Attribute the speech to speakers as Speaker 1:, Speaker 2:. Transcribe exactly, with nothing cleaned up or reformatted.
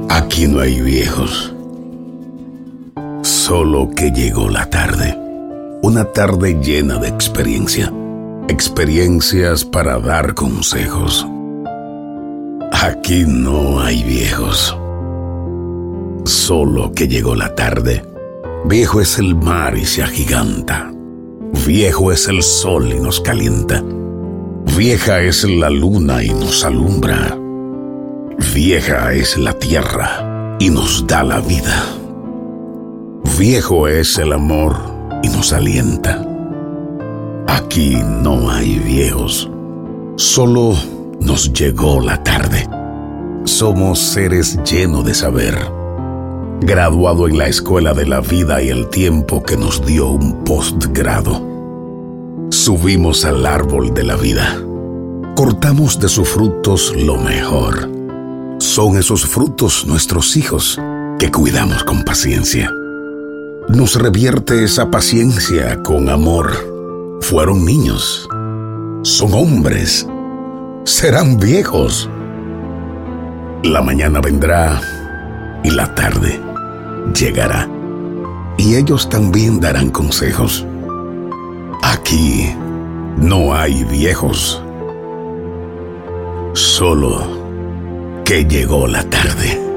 Speaker 1: Aquí no hay viejos, solo que llegó la tarde. Una tarde llena de experiencia. Experiencias para dar consejos. Aquí no hay viejos, solo que llegó la tarde. Viejo es el mar y se agiganta. Viejo es el sol y nos calienta. Vieja es la luna y nos alumbra. Vieja es la tierra y nos da la vida. Viejo es el amor y nos alienta. Aquí no hay viejos, solo nos llegó la tarde. Somos seres llenos de saber, graduado en la escuela de la vida y el tiempo que nos dio un postgrado. Subimos al árbol de la vida, cortamos de sus frutos lo mejor. Son esos frutos nuestros hijos que cuidamos con paciencia. Nos revierte esa paciencia con amor. Fueron niños, son hombres, serán viejos. La mañana vendrá y la tarde llegará, y ellos también darán consejos. Aquí no hay viejos, solo que llegó la tarde.